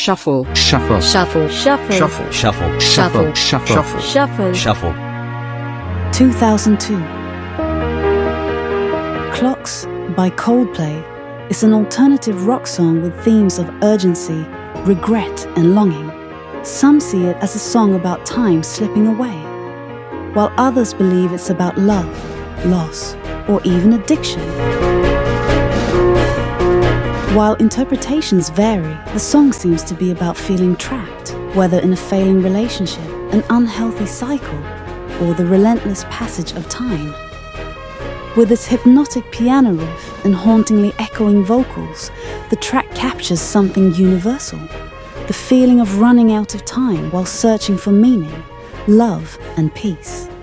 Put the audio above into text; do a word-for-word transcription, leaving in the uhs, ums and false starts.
Shuffle. Shuffle. Shuffle. Shuffle. Shuffle. Shuffle. Shuffle. Shuffle. Shuffle. Shuffle. two thousand two. Clocks by Coldplay is an alternative rock song with themes of urgency, regret and longing. Some see it as a song about time slipping away, while others believe it's about love, loss, or even addiction. While interpretations vary, the song seems to be about feeling trapped, whether in a failing relationship, an unhealthy cycle, or the relentless passage of time. With its hypnotic piano riff and hauntingly echoing vocals, the track captures something universal, the feeling of running out of time while searching for meaning, love and peace.